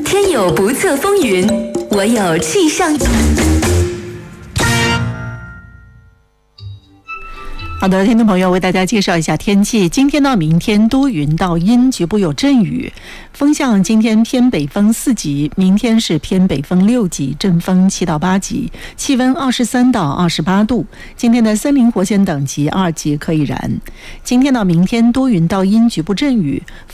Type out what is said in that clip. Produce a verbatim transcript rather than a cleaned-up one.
天有不测风云，我有气象。 好的，听众朋友，为大家介绍一下天气。今天到明天多云到阴，局部有阵雨。风向今天偏北风四级，明天是偏北风六级，阵风七到八级，气温二十三到二十八度。今天的森林火险等级二级可以燃。今天到明天多云到阴，局部阵雨。